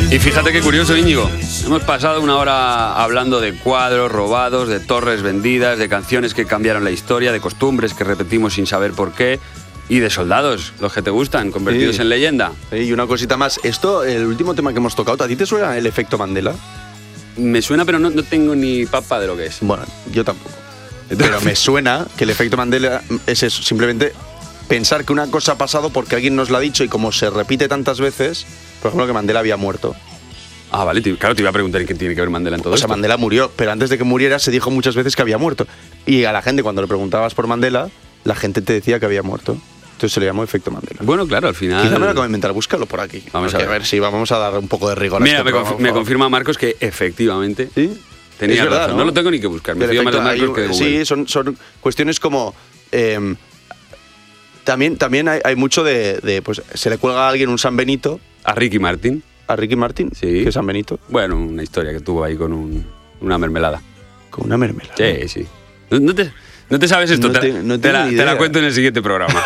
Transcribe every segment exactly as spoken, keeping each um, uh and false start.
Y fíjate qué curioso, Íñigo. Hemos pasado una hora hablando de cuadros robados, de torres vendidas, de canciones que cambiaron la historia, de costumbres que repetimos sin saber por qué, y de soldados, los que te gustan, convertidos sí. en leyenda. Y una cosita más. Esto, el último tema que hemos tocado, ¿a ti te suena el efecto Mandela? Me suena, pero no, no tengo ni papa de lo que es. Bueno, yo tampoco. Pero me suena que el efecto Mandela es eso, simplemente pensar que una cosa ha pasado porque alguien nos lo ha dicho y como se repite tantas veces, por ejemplo, que Mandela había muerto. Ah, vale, claro, te iba a preguntar qué tiene que ver Mandela en todo esto. O sea, esto. Mandela murió, pero antes de que muriera se dijo muchas veces que había muerto. Y a la gente, cuando le preguntabas por Mandela, la gente te decía que había muerto. Entonces se le llamó efecto Mandela. Bueno, claro, al final... Quizá me lo acabo de inventar, búscalo por aquí. Vamos a ver. a ver si vamos a dar un poco de rigor Mira, a este me, programa, conf- me confirma Marcos que efectivamente ¿Sí? tenía es verdad, razón. ¿no? No lo tengo ni que buscar, me Del fío más de efecto, Marcos hay, que de Google. Sí, son, son cuestiones como... Eh, también también hay, hay mucho de, de... pues se le cuelga a alguien un San Benito. A Ricky Martin. ¿A Ricky Martin? Sí. ¿Qué es San Benito? Bueno, una historia que tuvo ahí con un, una mermelada. ¿Con una mermelada? Sí, sí. ¿No, no te, no te sabes esto? No te, te, no te, la, ni te la idea. cuento en el siguiente programa.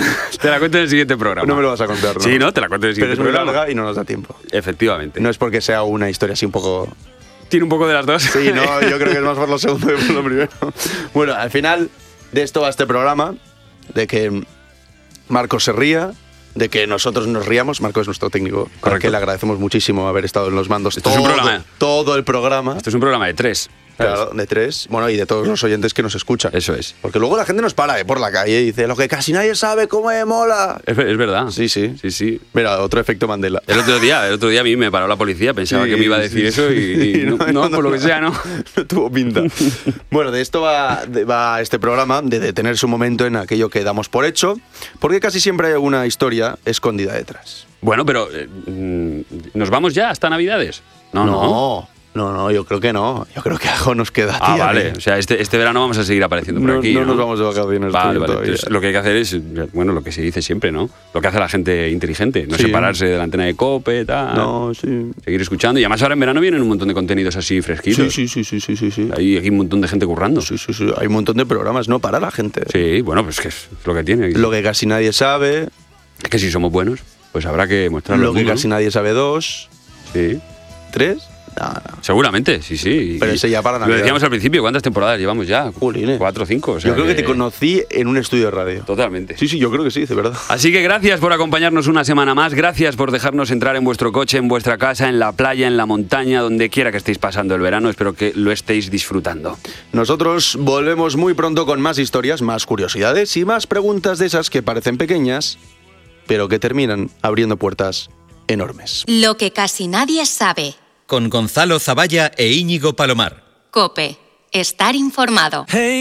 Te la cuento en el siguiente programa. No me lo vas a contar, ¿no? Sí, no, te la cuento en el Pero siguiente es muy programa. larga y no nos da tiempo. Efectivamente. No es porque sea una historia así un poco... Tiene un poco de las dos. Sí, no, yo creo que es más por lo segundo que por lo primero. Bueno, al final de esto va este programa, de que Marcos se ría, de que nosotros nos riamos. Marcos es nuestro técnico, al que le agradecemos muchísimo haber estado en los mandos Esto todo, es un programa. todo el programa. Esto es un programa de tres. ¿sabes? Claro, de tres. Bueno, y de todos los oyentes que nos escuchan. Eso es. Porque luego la gente nos para eh, por la calle y dice, lo que casi nadie sabe, cómo me mola. Es, es verdad. Sí, sí. Sí, sí. Mira, otro efecto Mandela. El otro día, el otro día a mí me paró la policía, pensaba Sí, que me iba a decir sí, eso y, y sí. no, No, no, no, por lo que no. sea, no. No tuvo pinta. Bueno, de esto va, de- va este programa, de detener su momento en aquello que damos por hecho, porque casi siempre hay alguna historia escondida detrás. Bueno, pero eh, mm, ¿nos vamos ya hasta Navidades? No, no. no, no, no, yo creo que no. Yo creo que algo nos queda. Ah, tía, vale. ¿eh? O sea, este, este verano vamos a seguir apareciendo por No, aquí, no ¿no? nos vamos de vacaciones Vale, vale. todavía. Entonces, lo que hay que hacer es, bueno, lo que se dice siempre, ¿no? Lo que hace la gente inteligente, no Sí. separarse de la antena de COPE, tal. No, sí. Seguir escuchando. Y además ahora en verano vienen un montón de contenidos así fresquitos. Sí, sí, sí, sí, sí, sí, sí. Hay aquí un montón de gente currando. Sí, sí, sí. Hay un montón de programas, no para la gente. Sí, bueno, pues que es lo que tiene. Lo que casi nadie sabe, Es que si somos buenos, pues habrá que mostrarlo. lo al que mundo, casi nadie sabe dos, ¿no? Sí. tres. No, no. Seguramente, sí, sí. Pero Y- ese ya para Lo Navidad. decíamos al principio, ¿cuántas temporadas llevamos ya? Jolines. Cuatro o cinco. o sea Yo creo que te conocí en un estudio de radio. Totalmente. Sí, sí, yo creo que sí, de verdad. Así que gracias por acompañarnos una semana más, gracias por dejarnos entrar en vuestro coche, en vuestra casa, en la playa, en la montaña, donde quiera que estéis pasando el verano, espero que lo estéis disfrutando. Nosotros volvemos muy pronto con más historias, más curiosidades y más preguntas de esas que parecen pequeñas, pero que terminan abriendo puertas enormes. Lo que casi nadie sabe. Con Gonzalo Zavalla e Íñigo Palomar. COPE. Estar informado.